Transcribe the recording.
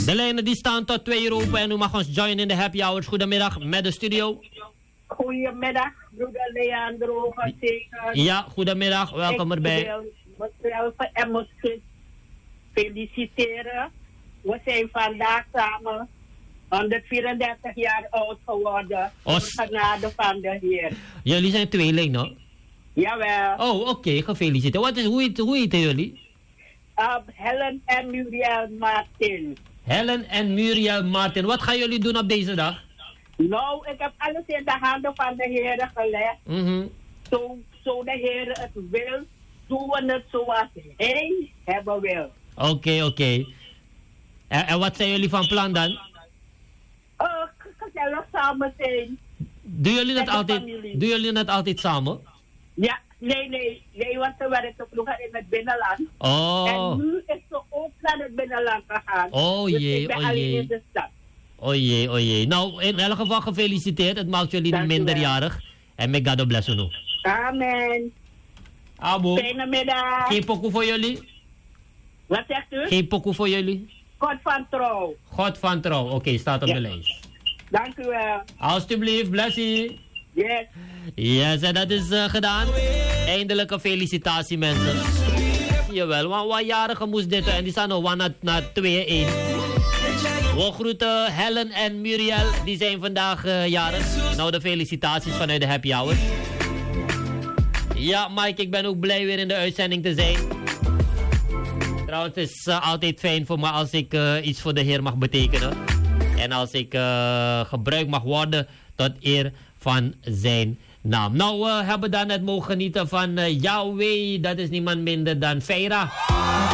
De lijnen die staan tot 2 uur open en u mag ons joinen in de happy hours. Goedemiddag met de studio. Goedemiddag, broeder Leandro. Ja, goedemiddag. Welkom erbij. Ik wil mezelf en mijn zus feliciteren. We zijn vandaag samen 134 jaar oud geworden. Door genade van de Heer. Jullie zijn tweeling, no? Jawel. Oh, oké. Gefeliciteerd. Hoe heten jullie? Helen en Muriel Martin. Helen en Muriel Martin. Wat gaan jullie doen op deze dag? Nou, ik heb alles in de handen van de Heer gelegd. Zo de Heer het wil, doen we het zoals Hij hebben wil. Oké. En wat zijn jullie van plan dan? Gezellig samen zijn. Doen jullie dat altijd samen? Ja, nee, want ze werken vroeger in het binnenland. Oh. En nu is ze ook naar het binnenland gegaan. Oh dus jee, ik ben alleen in de stad. Oh jee. Nou, in elk geval gefeliciteerd. Het maakt jullie niet minderjarig. En may God bless you. Amen. Abo. Fijne middag. Geen pokoe voor jullie? Wat zegt u? Geen pokoe voor jullie? God van trouw. God van trouw. Oké, staat op de lijst. Dank u wel. Alsjeblieft, blessie. Yes. Yes, en dat is gedaan. Eindelijk een felicitatie, mensen. Jawel, want wat jarigen moest dit en die staan nog naar 2-1. We groeten Helen en Muriel, die zijn vandaag jarig. Nou, de felicitaties vanuit de happy hour. Ja, Mike, ik ben ook blij weer in de uitzending te zijn. Trouwens, het is altijd fijn voor me als ik iets voor de Heer mag betekenen. En als ik gebruikt mag worden tot eer van zijn naam. Nou, we hebben dan net mogen genieten van Yahweh. Dat is niemand minder dan Feira.